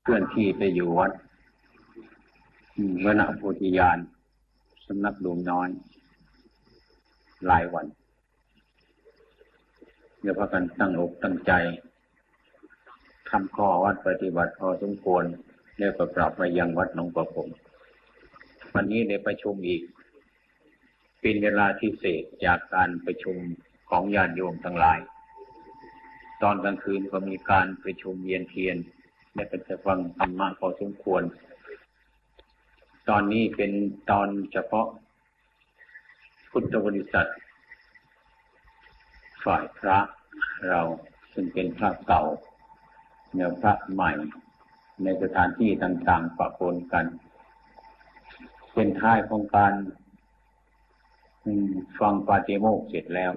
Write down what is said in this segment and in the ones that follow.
เคลื่อนที่ไปอยู่วัดวณโพธิญาณสำนักหลวงน้อยหลายวันเดี๋ยวพากันตั้งอกตั้งใจทำข้อวัดปฏิบัติพอสมควรแล้วก็กลับมายังวัดหนองประพงวันนี้ได้ประชุมอีกเป็นเวลาพิเศษจากการประชุมของญาติโยมทั้งหลายตอนกลางคืนก็มีการประชุมเวียนเทียนและก็จะฟังธรรมะพอสมควรตอนนี้เป็นตอนเฉพาะพุทธบริษัทฝ่ายพระเราซึ่งเป็นพระเก่าแนวพระใหม่ในสถานที่ต่างๆปะปนกันเป็นท้ายของการฟังปาฏิโมกข์เสร็จแล้ว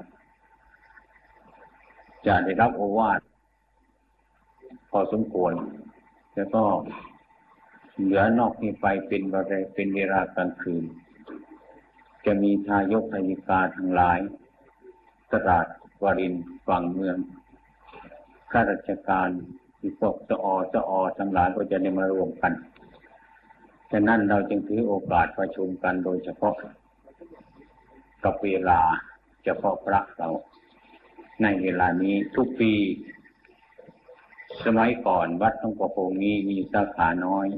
จะได้รับโอวาทพอสมควรแล้วก็เหลือนอกนี้ไปเป็นเวลากลางคืนจะมีทายกทายิกาทั้งหลายตลาดวารินฝั่งเมืองข้าราชการที่พวกสอทั้งหลายก็จะได้มารวมกันฉะนั้นเราจึงถือโอกาสประชุมกันโดยเฉพาะกับเวลาเฉพาะพระเราในเวลานี้ทุกปีสมัยก่อนวัดหนองประพงนี้มีสาขาน้อย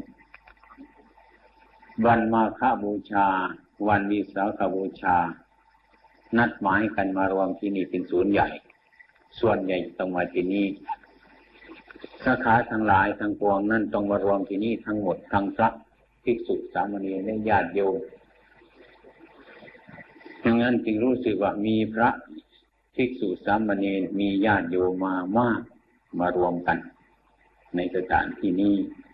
วันมาฆบูชาวันวิสาขบูชานัดหมายกันมารวมที่นี่เป็นศูนย์ใหญ่ส่วนใหญ่ต้องมาที่นี่สาขาทั้งหลายทั้งปวงนั่นต้องมารวมที่นี่ทั้งหมดทั้งพระภิกษุสามเณรและญาติโยมดังนั้นจึงรู้สึกว่ามีพระภิกษุสามเณรมีญาติโยมมามากมารวมกันในสถานที่นี้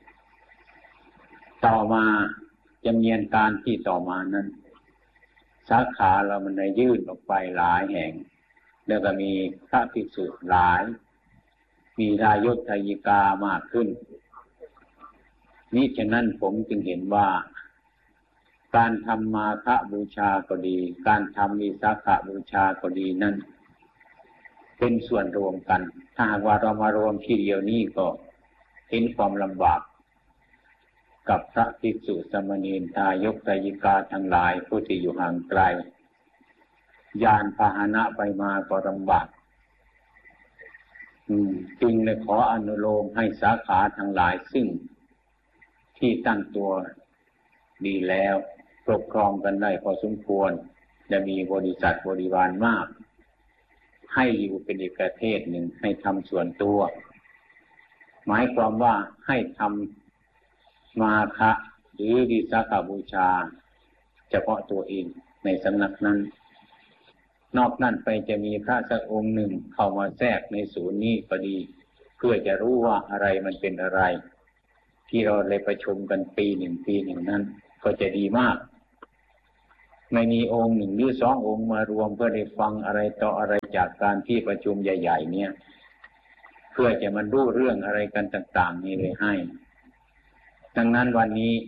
ต่อมาจำเนียนการที่ต่อมานั้นสาขาเรามันได้ยื่นออกไปหลายแห่งแล้วก็มีพระภิกษุหลายมีทายกทายิกามากขึ้นนี้ฉะนั้นผมจึงเห็นว่าการทำมาฆบูชาก็ดีการทำวิสาขบูชาก็ดีนั้นเป็นส่วนรวมกันถ้าหากว่าเรามารวมที่เดียวนี้ก็เห็นความลำบากกับพระภิกษุสามเณรทายกทายิกาทั้งหลายผู้ที่อยู่ห่างไกลยานพาหนะไปมาก็ลำบากจึงเลยขออนุโลมให้สาขาทั้งหลายซึ่งที่ตั้งตัวดีแล้วปกครองกันได้พอสมควรจะมีบริษัทบริวารมากให้อยู่เป็นอีกประเทศหนึ่งให้ทำส่วนตัวหมายความว่าให้ทำมาฆะหรือวิสาขบูชาเฉพาะตัวเองในสำนักนั้นนอกนั้นไปจะมีพระสักองค์หนึ่งเข้ามาแทรกในศูนย์นี้พอดีเพื่อจะรู้ว่าอะไรมันเป็นอะไรที่เราเลยประชุมกันปีหนึ่งนั้นก็จะดีมากไม่มีองค์หนึ่งหรือสององค์มารวมเพื่อได้ฟังอะไรต่ออะไรจากการที่ประชุมใหญ่ๆเนี่ยเพื่อจะมันรู้เรื่องอะไรกันต่างๆนี่เลยให้ดังนั้นวันนี้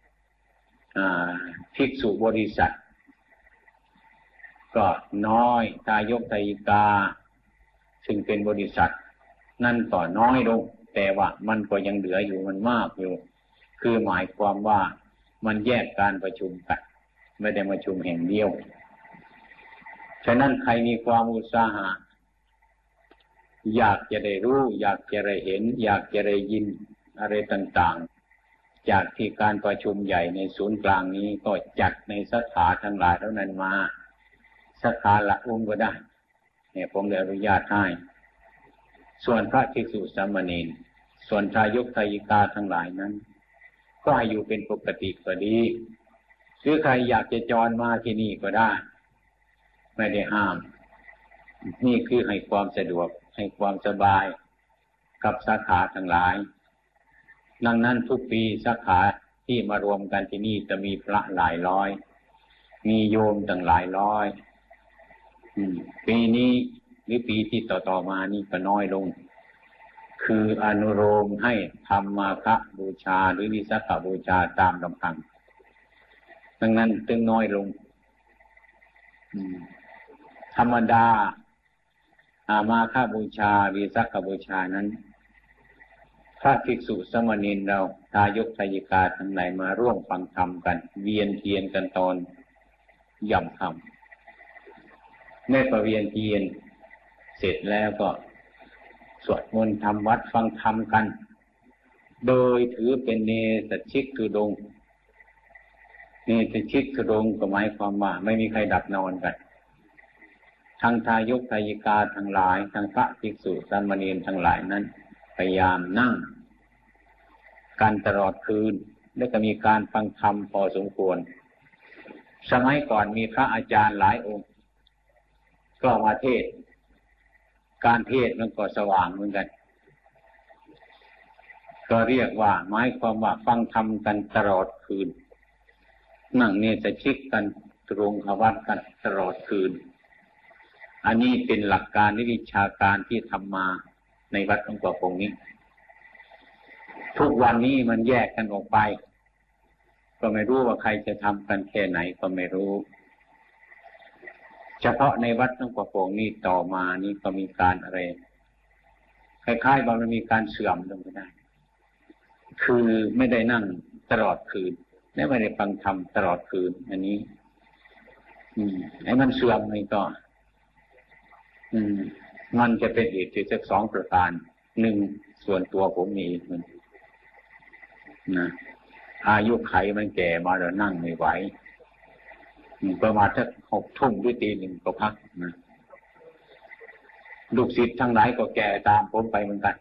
ภิกษุบริษัทก็น้อยทายกทายิกาซึ่งเป็นบริษัทนั่นก็น้อยลงแต่ว่ามันก็ยังเหลืออยู่มันมากอยู่คือหมายความว่ามันแยกการประชุมกันไม่ได้ประชุมแห่งเดียวฉะนั้นใครมีความอุตสาหะอยากจะได้รู้อยากจะได้เห็นอยากจะได้ยินอะไรต่างๆจากที่การประชุมใหญ่ในศูนย์กลางนี้ก็จัดในสาขาทั้งหลายเท่านั้นมาสาขาละองค์ก็ได้เนี่ยผมได้อนุญาตให้ส่วนพระภิกษุสามเณรส่วนทายกทายิกาทั้งหลายนั้นก็ให้อยู่เป็นปกติก็ดีหรือใครอยากจะจรมาที่นี่ก็ได้ไม่ได้ห้ามนี่คือให้ความสะดวกให้ความสบายกับสาขาทั้งหลายดังนั้นทุกปีสาขาที่มารวมกันที่นี่จะมีพระหลายร้อยมีโยมตั้งหลายร้อยปีนี้หรือปีที่ต่อมานี่ก็น้อยลงคืออนุโลมให้ทำมาฆบูชาหรือวิสาขบูชาตามลำพังดังนั้นจึงน้อยลงธรรมดามาฆบูชาวิสาขบูชานั้นพระภิกษุสามเณรเราทายกทายิกาทั้งหลายมาร่วมฟังธรรมกันเวียนเทียนกันตอนย่ำค่ำเมื่อประเวียนเทียนเสร็จแล้วก็สวดมนต์ทำวัดฟังธรรมกันโดยถือเป็นเนสชิกทุดงค์เนสชิกทุดงค์ก็หมายความว่าไม่มีใครดับนอนกันทั้งทายกทายิกาทั้งหลายทั้งพระภิกษุสามเณรทั้งหลายนั้นพยายามนั่งกันตลอดคืนและก็มีการฟังธรรมพอสมควรสมัยก่อนมีพระอาจารย์หลายองค์ก็มาเทศการเทศมันก็สว่างเหมือนกันก็เรียกว่าหมายความว่าฟังธรรมกันตลอดคืนนั่งเนสชิกกันตรงขวัตกันตลอดคืนอันนี้เป็นหลักการวิชาการที่ทำมาในวัดหลวงปู่คงนี้ทุกวันนี้มันแยกกันออกไปก็ไม่รู้ว่าใครจะทำกันแค่ไหนก็ไม่รู้เฉพาะในวัดหลวงปู่คงนี้ต่อมานี่ก็มีการอะไรคล้ายๆว่ามันมีการเสื่อมลงไปได้คือไม่ได้นั่งตลอดคืนและไม่ได้ฟังธรรมตลอดคืนอันนี้ไอ้มันเสื่อมนี่ก็มันจะเป็นเหตุสักสองประการหนึ่งส่วนตัวผมมีมันนะอายุไขมันแก่มาแล้วนั่งไม่ไหวประมาณสัก6 ทุ่มหรือตี 1ก็พักนะลูกศิษย์ทั้งหลายก็แก่ตามผมไปเหมือนกัน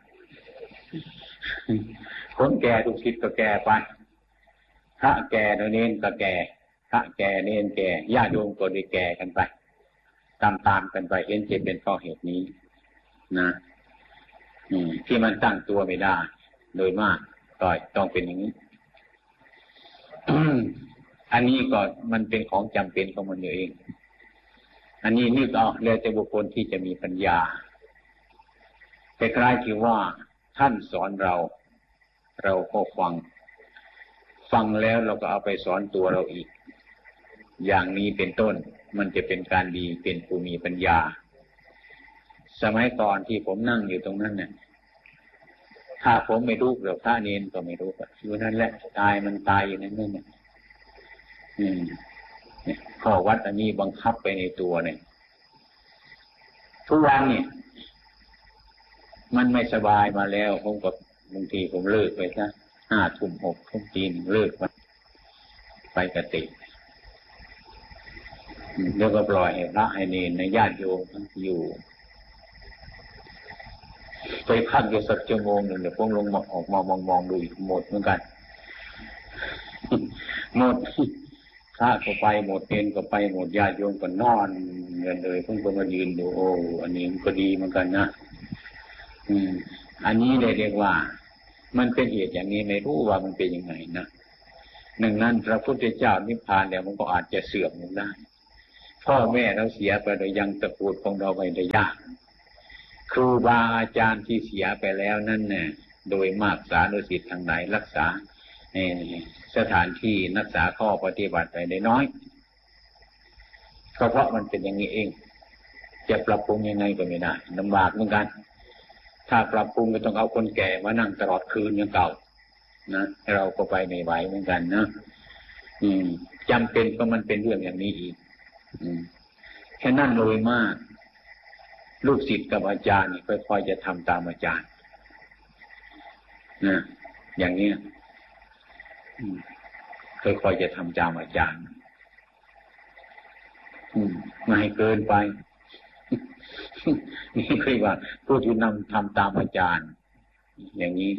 คนแก่ลูกศิษย์ก็แก่ไปพระแก่เนนก็แก่พระแก่เนนแก่ญาติโยมก็ได้แก่กันไปตามกันไปเห็นจะเป็นเพราะเหตุนี้นะที่มันตั้งตัวไม่ได้โดยมากก็ต้องเป็นอย่างนี้อันนี้ก็มันเป็นของจำเป็นของมันเองอันนี้นึกเอาแล้วแต่บุคคลที่จะมีปัญญาแต่คล้ายที่ว่าท่านสอนเราก็ฟังแล้วเราก็เอาไปสอนตัวเราอีกอย่างนี้เป็นต้นมันจะเป็นการดีเป็นผู้มีปัญญาสมัยก่อนที่ผมนั่งอยู่ตรงนั้นเนี่ยถ้าผมไม่รู้หรือพระเนรก็ไม่รู้อยู่นั่นแหละตายมันตายอยู่นั่นเนี่ยข้อวัดอันนี้บังคับไปในตัวเนี่ยทุกวันเนี่ยมันไม่สบายมาแล้วผมก็บางทีผมเลิกไปซะ5 ทุ่ม 6 ทุ่มตี 1เลิกไปกติแล้วก็ปล่อยให้พระให้เนรในญาติโยมอยู่ไปพักอยู่สักชั่วโมงหนึ่งเดี๋ยวผมลงมาออกมามองดูอีกหมดเหมือนกันหมดพระก็ไปหมดเนรก็ไปหมดญาติโยมก็นอนเงินเลยผมก็มายืนดูโอ้อันนี้มันก็ดีเหมือนกันนะอันนี้เรียกว่ามันเป็นเหตุอย่างนี้ไม่รู้ว่ามันเป็นยังไงนะหนึ่งนั้นพระพุทธเจ้านิพพานแล้วมันก็อาจจะเสื่อมลงได้พ่อแม่เราเสียไปโดยยังตระกูลของเราไปได้ยากครูบาอาจารย์ที่เสียไปแล้วนั่นเนี่ยโดยมากสานุศิษย์ทางไหนรักษาสถานที่รักษาข้อปฏิบัติไปได้น้อยก็เพราะมันเป็นอย่างนี้เองจะปรับปรุงยังไงก็ไม่ได้ลำบากเหมือนกันถ้าปรับปรุงก็ต้องเอาคนแก่มานั่งตลอดคืนอย่างเก่านะเราก็ไปไม่ไหวเหมือนกันนะจำเป็นก็มันเป็นเรื่องอย่างนี้อีกแค่นั้นเลยมากลูกศิษย์กับอาจารย์นี่ค่อยๆจะทำตามอาจารย์นะอย่างนี้ค่อยๆจะทำตามอาจารย์ไม่ให้เกินไปนี่คือว่าผู้ที่ทำตามอาจารย์อย่างนี้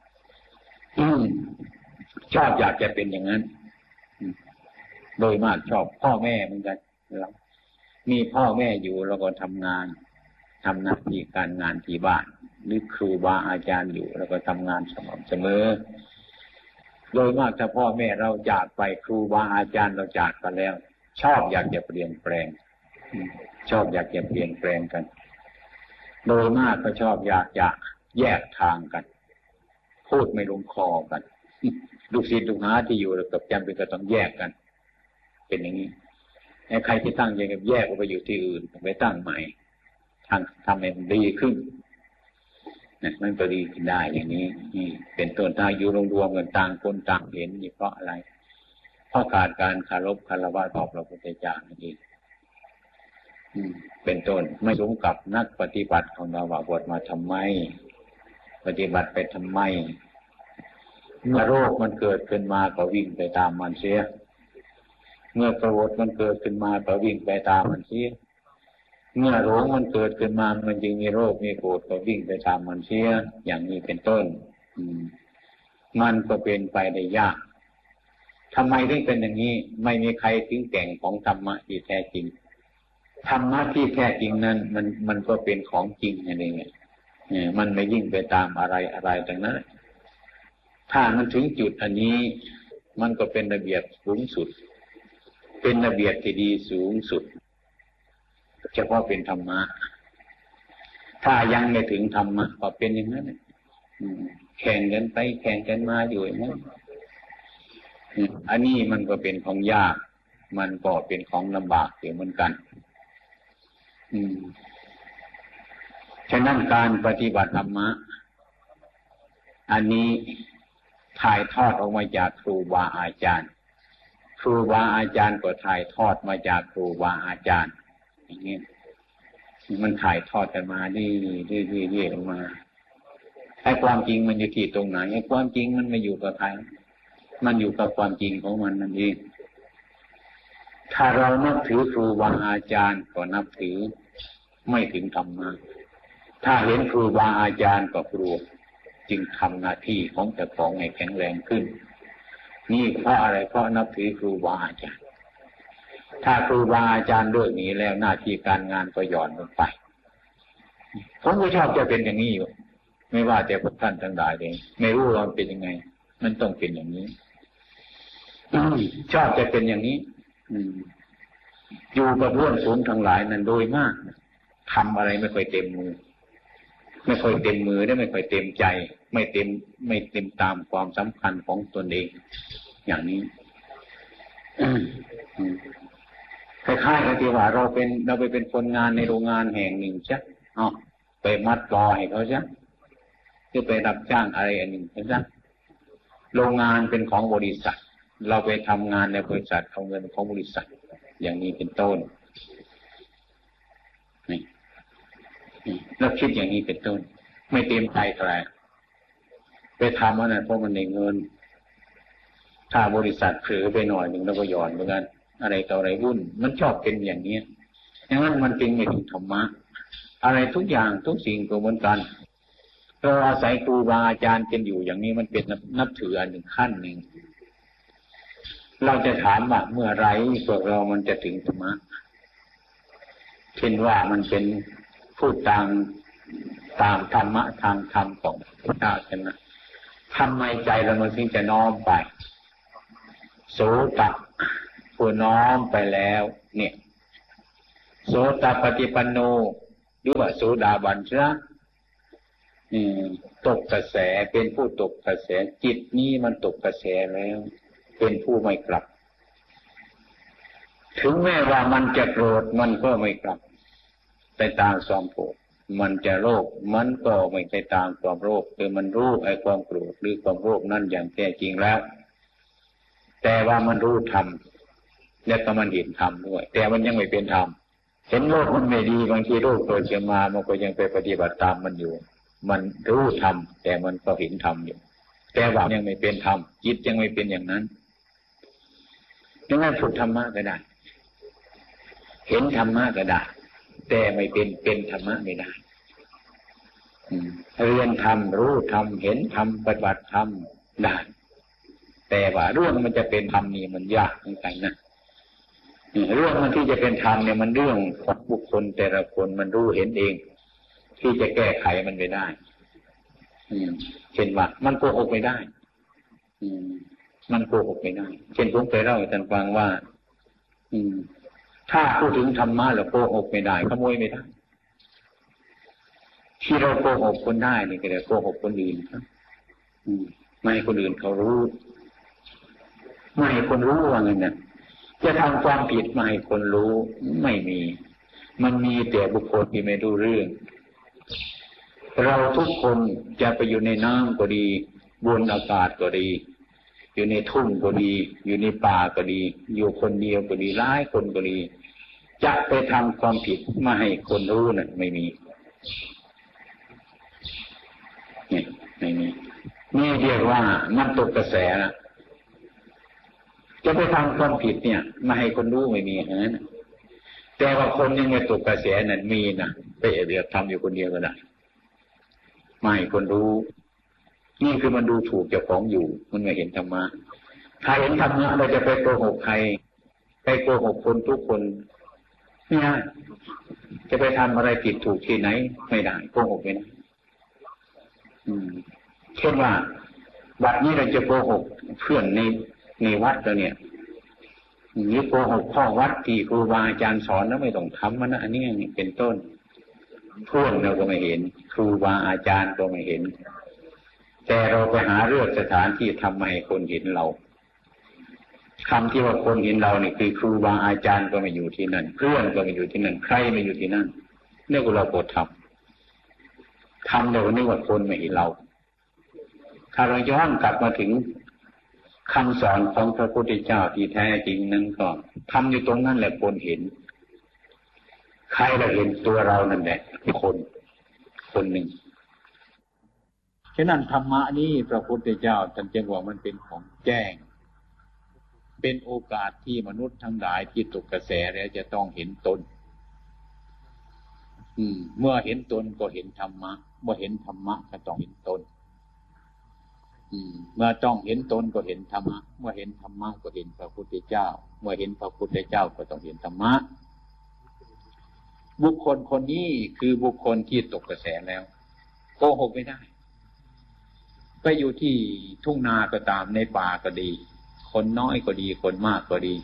ชอบอยากจะเป็นอย่างนั้นโดยมากชอบพ่อแม่เหมือนกันเรามีพ่อแม่อยู่แล้วก็ทำงานทำหน้าที่การงานที่บ้านหรือครูบาอาจารย์อยู่แล้วก็ทำงานสม่ำเสมอโดยมากถ้าพ่อแม่เราจากไปครูบาอาจารย์เราจากไปแล้วชอบอยากจะเปลี่ยนแปลงชอบอยากจะเปลี่ยนแปลงกันโดยมากก็ชอบอยากจะแยกทางกันพูดไม่ลงคอกันลูกศิษย์ลูกหาที่อยู่แล้วกับจำเป็นก็ต้องแยกกันเป็นอย่างนี้ใครที่ตั้งใจกับแยกออกไปอยู่ที่อื่นไปตั้งใหม่ทำให้มันดีขึ้นมันก็ดีขึ้นได้อย่างนี้นี่เป็นต้นถ้าอยู่รวมๆกันต่างคนต่างเห็นนี่เพราะอะไรเพราะขาดการเคารพคารวะต่อพระพุทธเจ้านั่นเองเป็นต้นไม่สมกับนักปฏิบัติของเราว่าบวชมาทำไมปฏิบัติไปทำไมเมื่อโรคมันเกิดขึ้นมาก็วิ่งไปตามมันเสียเมื่อโกรธมันเกิดขึ้นมาก็วิ่งไปตามมันเสียเมื่อหลงมันเกิดขึ้นมามันจึงมีโรคมีโกรธก็วิ่งไปตามมันเสียอย่างนี้เป็นต้นมันก็เป็นไปได้ยากทำไมถึงเป็นอย่างนี้ไม่มีใครถึงแก่งของธรรมะที่แท้จริงธรรมะที่แท้จริงนั้นมันก็เป็นของจริงนั่นเองมันไม่ยิ่งไปตามอะไรต่างนั้นถ้ามันถึงจุดอันนี้มันก็เป็นระเบียบสูงสุดเป็นระเบียบที่ดีสูงสุดเฉพาะเป็นธรรมะถ้ายังไม่ถึงธรรมะก็เป็นอย่างนั้นแข่งกันไปแข่งกันมาอยู่อย่างนั้นอันนี้มันก็เป็นของยากมันก็เป็นของลำบากเหมือนกันฉะนั้นการปฏิบัติธรรมะอันนี้ถ่ายทอดออกมาจากครูบาอาจารย์ครูบาอาจารย์ก็ถ่ายทอดมาจากครูบาอาจารย์อย่างนี้มันถ่ายทอดกันมาเรื่อยๆออกมาไอ้ความจริงมันอยู่ที่ตรงไหนไอ้ความจริงมันไม่อยู่กับใครมันอยู่กับความจริงของมันนั่นเองถ้าเรานับถือครูบาอาจารย์ก็นับถือไม่ถึงธรรมะถ้าเห็นครูบาอาจารย์ก็กลัวจึงทำหน้าที่ของเจ้าของให้แข็งแรงขึ้นนี่เพราะอะไรเพราะนับถือครูบาอาจารย์ถ้าครูบาอาจารย์เลิกหนีแล้วหน้าที่การงานก็หย่อนลงไปผมก็ชอบจะเป็นอย่างนี้อยู่ไม่ว่าแต่พวกท่านทั้งหลายเองไม่รู้ว่ามันเป็นยังไงมันต้องเป็นอย่างนี้ชอบจะเป็นอย่างนี้อยู่กับเพื่อนฝูงทั้งหลายนั้นโดยมากทำอะไรไม่ค่อยเต็มมือไม่ค่อยเต็มมือได้ไม่ค่อยเต็มใจไม่เต็มตามความสำคัญของตนเองอย่างนี้คล้ายๆกับที่ว่าเราไปเป็นคนงานในโรงงานแห่งหนึ่งจ้ะไปมัดรอให้เขาจ้ะคือไปรับจ้างอะไรอันหนึ่งจ้ะโรงงานเป็นของบริษัทเราไปทำงานในบริษัทเอาเงินของบริษัทอย่างนี้เป็นต้นนี่แล้วคิดอย่างนี้เป็นต้นไม่เต็มใจใครไปทำอันนั้นเพราะมันในเงินถ้าบริษัทเผลอไปหน่อยหนึ่งแล้วก็หย่อนเหมือนกันอะไรต่ออะไรวุ่นมันชอบเป็นอย่างนี้อย่างนั้นมันจึงไม่ถึงธรรมะอะไรทุกอย่างทุกสิ่งก็เหมือนกันเราอาศัยครูบาอาจารย์กันอยู่อย่างนี้มันเป็นนับถืออันหนึ่งขั้นหนึ่งเราจะถามว่าเมื่อไรพวกเรามันจะถึงธรรมะเช่นว่ามันเป็นพูดตามธรรมะทางธรรมของพระเจ้าใช่ไหมทำไมใจเรามันถึงจะน้อมไปโสตผู้น้อมไปแล้วเนี่ยโสตปฏิปันโนหรือว่าโสดาบันใช่ไหมตกกระแสเป็นผู้ตกกระแสจิตนี้มันตกกระแสแล้วเป็นผู้ไม่กลับถึงแม้ว่ามันจะโกรธมันก็ไม่กลับไปตามความโกรธมันจะโลภมันก็ไม่ไปตามความโลภคือมันรู้ไอ้ความโกรธหรือความโลภนั่นอย่างแท้จริงแล้วแต่ว่ามันรู้ธรรมและก็มันเห็นธรรมด้วยแต่มันยังไม่เป็นธรรมเห็นโลกมันไม่ดีบางทีโลกเกิดขึ้นมามันก็ยังไปปฏิบัติตามมันอยู่มันรู้ธรรมแต่มันก็เห็นธรรมอยู่แต่ว่ายังไม่เป็นธรรมจิตยังไม่เป็นอย่างนั้นดังนั้นฝึกธรรมะก็ได้เห็นธรรมะก็ได้แต่ไม่เป็นธรรมะไม่ได้เรียนธรรมรู้ธรรมเห็นธรรมปฏิบัติธรรมได้แต่ว่าเรื่องมันจะเป็นธรรมนี่มันยากเหมือนกันนะเรื่องมันที่จะเป็นธรรมเนี่ยมันเรื่องของบุคคลแต่ละคนมันรู้เห็นเองที่จะแก้ไขมันไม่ได้เช่นว่ามันโกหกไม่ได้มันโกหกไม่ได้เช่นผมเคยเล่าให้ท่านฟังว่าถ้าพูดถึงธรรมะแล้วโกหกไม่ได้ขโมยไม่ได้ที่เราโกหกคนได้นี่ก็เลยโกหกคนอื่นครับไม่ให้คนอื่นเขารู้ไม่ให้คนรู้ว่าไงเนี่ยจะทำความผิดไม่ให้คนรู้ไม่มีมันมีแต่บุคคลที่ไม่รู้เรื่องเราทุกคนจะไปอยู่ในน้ำก็ดีบนอากาศก็ดีอยู่ในทุ่งก็ดีอยู่ในป่าก็ดีอยู่คนเดียวก็ดีหลายคนก็ดีจะไปทำความผิดมาให้คนรู้นั่นไม่มีไม่มีนี่เรียกว่ามันตกกระแสนะจะไปทำความผิดเนี่ยมาให้คนรู้ไม่มีนะแต่ว่าคนยังไม่ตกกระแสนั่นมีนะไปเรียกทำอยู่คนเดียวก็ได้ไม่ให้คนรู้นี่คือมันดูถูกเจ้าของอยู่มันไม่เห็นธรรมะถ้าเห็นธรรมะเราจะไปโกหกใครไปโกหกคนทุกคนเนี่ยจะไปทำอะไรผิดถูกที่ไหนไม่ได้โกหกไม่ได้เช่นว่าบัดนี้เราจะโกหกเพื่อนในวัดเราเนี่ยนี่โกหกพ่อวัดที่ครูบาอาจารย์สอนแล้วไม่ต้องทำมันนะอันนี้เป็นต้นเพื่อนเราก็ไม่เห็นครูบาอาจารย์ก็ไม่เห็นแต่เราไปหาเรื่องสถานที่ทำให้คนเห็นเราคำที่ว่าคนเห็นเราเนี่ยคือครูบาอาจารย์ก็ไม่อยู่ที่นั่นเพื่อนก็ไม่อยู่ที่นั่นใครไม่อยู่ที่นั่นเนี่ยเราโกรธทำเดี๋ยวนี้ว่าคนไม่เห็นเราถ้าเราย้อนกลับมาถึงคำสอนของพระพุทธเจ้าที่แท้จริงนั้นก็ทำอยู่ตรงนั้นแหละคนเห็นใครเราเห็นตัวเรานั่นแหละคนหนึ่งฉะนั้นธรรมะนี้พระพุทธเจ้าท่านจึงว่ามันเป็นของแจ้งเป็นโอกาสที่มนุษย์ทั้งหลายที่ตกกระแสแล้วจะต้องเห็นตนเมื่อเห็นตนก็เห็นธรรมะเมื่อเห็นธรรมะก็ต้องเห็นตนเมื่อต้องเห็นตนก็เห็นธรรมะเมื่อเห็นธรรมะก็เห็นพระพุทธเจ้าเมื่อเห็นพระพุทธเจ้าก็ต้องเห็นธรรมะบุคคลคนนี้คือบุคคลที่ตกกระแสแล้วโกหกไม่ได้ไปอยู่ที่ทุ่งนาก็ตามในป่าก็ดีคนน้อยก็ดีคนมากก็ดี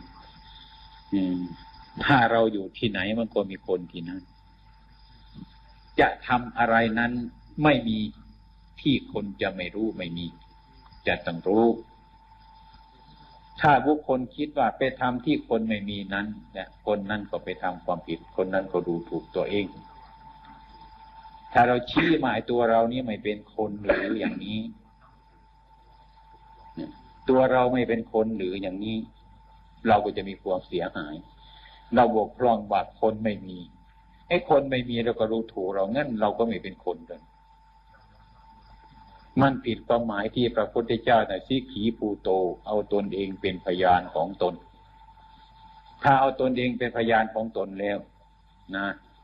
ถ้าเราอยู่ที่ไหนมันก็มีคนที่นั้นจะทำอะไรนั้นไม่มีที่คนจะไม่รู้ไม่มีจะต้องรู้ถ้าบุคคลคิดว่าไปทำที่คนไม่มีนั้นเนี่ยคนนั้นก็ไปทำความผิดคนนั้นก็ดูถูกตัวเองถ้าเราชี้หมายตัวเรานี่ไม่เป็นคนหรืออย่างนี้ตัวเราไม่เป็นคนหรืออย่างนี้เราก็จะมีความเสียหายเราบกพร่องว่าคนไม่มีไอ้คนไม่มีเราก็รู้ถูกเรางั้นเราก็ไม่เป็นคนเลยมันผิดความหมายที่พระพุทธเจ้าในสิขีภูโตเอาตนเองเป็นพยานของตนถ้าเอาตนเองเป็นพยานของตนแล้วนะ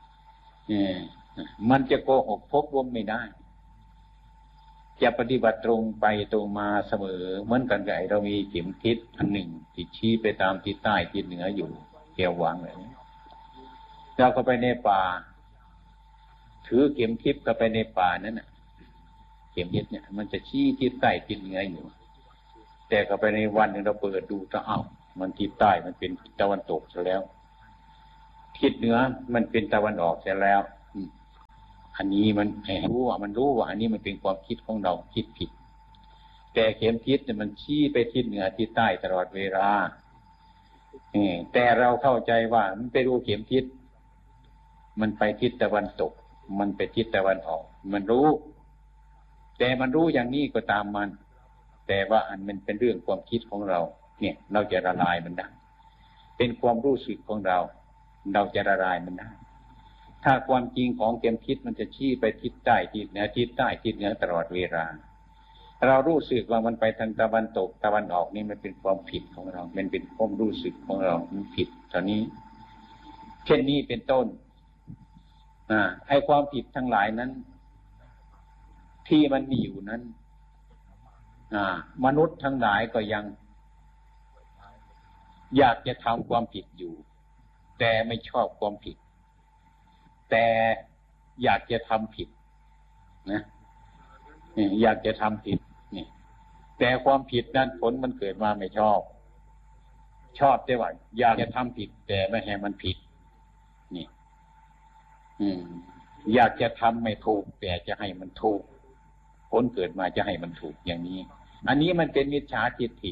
มันจะโกหกพกลมไม่ได้จะปฏิบัติตรงไปตรงมาเสมอเหมือนกันกับเรามีเข็มทิศอันหนึ่งที่ชี้ไปตามทิศใต้ทิศเหนืออยู่แก้ววางเลยเราก็ไปในป่าถือเข็มทิศก็ไปในป่านั้นน่ะเข็มทิศเนี่ยมันจะชี้ทิศใต้ทิศเหนืออยู่แต่ก็ไปในวันนึงเราเปิดดูก็มันทิศใต้มันเป็นตะวันตกซะแล้วทิศเหนือมันเป็นตะวันออกซะแล้วอันนี้มันรู้ว่าอันนี้มันเป็นความคิดของเราคิดผิดแต่เข็มทิศเนี่ยมันชี้ไปทิศเหนือทิศใต้ตลอดเวลาแต่เราเข้าใจว่ามันไปดูเข็มทิศมันไปทิศตะวันตกมันไปทิศตะวันออกมันรู้แต่มันรู้อย่างนี้ก็ตามมันแต่ว่าอันมันเป็นเรื่องความคิดของเราเนี่ยเราจะละลายมันได้เป็นความรู้สึกของเราจะละลายมันได้ถ้าความจริงของเข็มทิศมันจะชี้ไปทิศใต้ทิศเหนือทิศใต้ทิศเหนือตลอดเวลาเรารู้สึกว่ามันไปทางตะวันตกตะวันออกนี่มันเป็นความผิดของเรามันเป็นความรู้สึกของเรามันผิดตอนนี้เช่นนี้เป็นต้นไอ้ความผิดทั้งหลายนั้นที่มันมีอยู่นั้นมนุษย์ทั้งหลายก็ยังอยากจะทำความผิดอยู่แต่ไม่ชอบความผิดแต่อยากจะทำผิดนะอยากจะทำผิดนี่แต่ความผิดนั้นผลมันเกิดมาไม่ชอบแต่ว่าอยากจะทำผิดแต่ไม่ให้มันผิดนี่อยากจะทำไม่ถูกแต่จะให้มันถูกผลเกิดมาจะให้มันถูกอย่างนี้อันนี้มันเป็นมิจฉาทิฏฐิ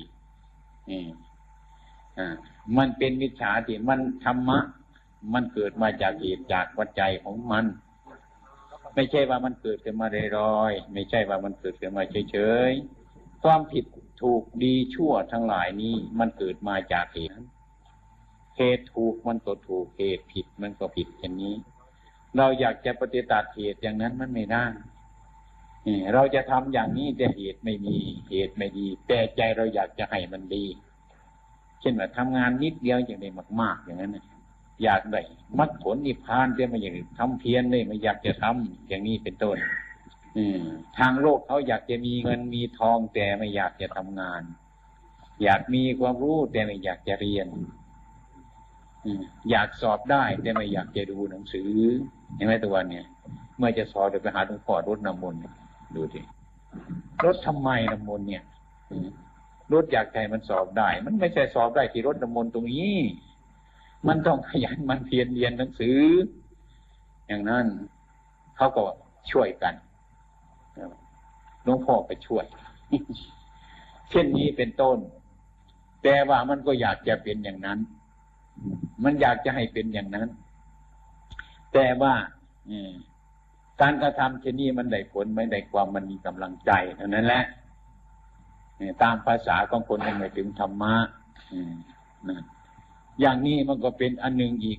มันเป็นมิจฉาทิฏฐิมันธรรมะมันเกิดมาจากเหตุจากปัจจัยของมันไม่ใช่ว่ามันเกิดขึ้นมาลอยๆไม่ใช่ว่ามันเกิดขึ้นมาเฉยๆความผิดถูกดีชั่วทั้งหลายนี้มันเกิดมาจากเหตุเหตุถูกมันก็ถูกเหตุผิดมันก็ผิดอย่างนี้เราอยากจะปฏิบัติเหตุอย่างนั้นมันไม่ได้เราจะทำอย่างนี้แต่เหตุไม่มีเหตุไม่ดีแต่ใจเราอยากจะให้มันดีเช่นว่าทำงานนิดเดียวอย่างได้มากๆอย่างนั้นอยากได้มรรคผลนิพพานแต่ไม่อยากทำเพียรเลยไม่อยากจะทำอย่างนี้เป็นต้นทางโลกเขาอยากจะมีเงินมีทองแต่ไม่อยากจะทำงานอยากมีความรู้แต่ไม่อยากจะเรียนอยากสอบได้แต่ไม่อยากจะดูหนังสือเห็นไหมตัววันเนี่ยเมื่อจะสอบจะไปหาหลวงพ่อรดน้ำมนต์ดูดิรดทำไมน้ำมนต์เนี่ยรดอยากใจมันสอบได้มันไม่ใช่สอบได้ที่รดน้ำมนต์ตรงนี้มันต้องขยันมันเพียรเรียนหนังสืออย่างนั้นเขาก็ช่วยกันหลวงพ่อไปช่วยเช่นนี้เป็นต้นแต่ว่ามันก็อยากจะเป็นอย่างนั้นมันอยากจะให้เป็นอย่างนั้นแต่ว่าการกระทำเช่นนี้มันได้ผลไม่ได้ความมันมีกำลังใจเท่านั้นแหละตามภาษาของคนยังไม่ถึงธรรมะอย่างนี้มันก็เป็นอันหนึ่งอีก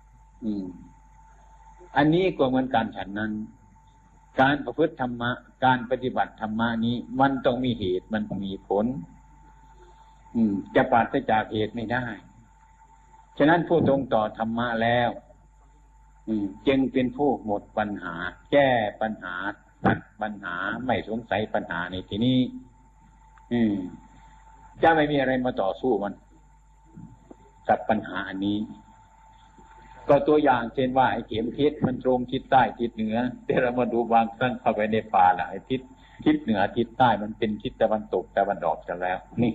อันนี้ก็เหมือนกันฉันนั้นการประพฤติธรรมะการปฏิบัติธรรมะนี้มันต้องมีเหตุมันต้องมีผลจะปราศจากเหตุไม่ได้ฉะนั้นผู้ตรงต่อธรรมะแล้วจึงเป็นผู้หมดปัญหาแก้ปัญหาตัดปัญหาไม่สงสัยปัญหาในที่นี้จะไม่มีอะไรมาต่อสู้มันกับปัญหาอันนี้ก็ตัวอย่างเช่นว่าไอ้เข็มทิศมันตรงทิศใต้ทิศเหนือแต่เรามาดูบางครั้งเข้าไปในป่าละไอ้ทิศเหนือทิศใต้มันเป็นทิศตะวันตกตะวันออกกันแล้วนี่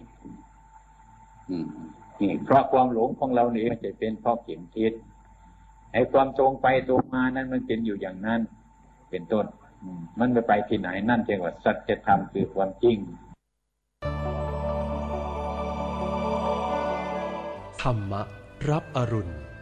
เพราะความหลงของเรานี่มันจะเป็นเพราะเข็มทิศไอ้ความตรงไปตรงมานั้นมันเป็นอยู่อย่างนั้นเป็นต้นมันไม่ไปที่ไหนนั่นเรียกว่าสัจธรรมคือความจริงธรรมะรับอรุณ